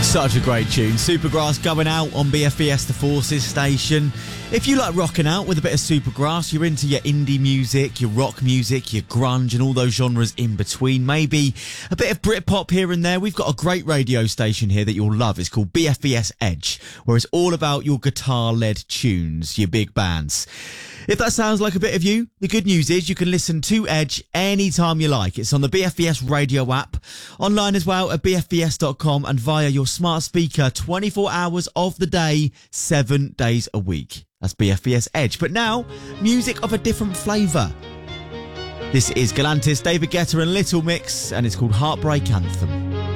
Such a great tune. Supergrass going out on BFBS The Forces station. If you like rocking out with a bit of Supergrass, you're into your indie music, your rock music, your grunge and all those genres in between. Maybe a bit of Britpop here and there. We've got a great radio station here that you'll love. It's called BFBS Edge, where it's all about your guitar-led tunes, your big bands. If that sounds like a bit of you, the good news is you can listen to Edge anytime you like. It's on the BFBS radio app, online as well at bfbs.com and via your smart speaker 24 hours of the day, 7 days a week. That's BFBS Edge. But now, music of a different flavour. This is Galantis, David Guetta and Little Mix, and it's called Heartbreak Anthem.